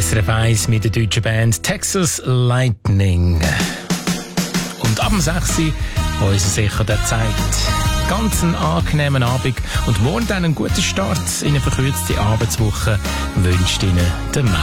SRF 1 mit der deutschen Band Texas Lightning. Und ab dem 6 Uhr uns sicher der Zeit. Ganz einen angenehmen Abend und morgen dann einen guten Start in eine verkürzte Arbeitswoche wünscht Ihnen der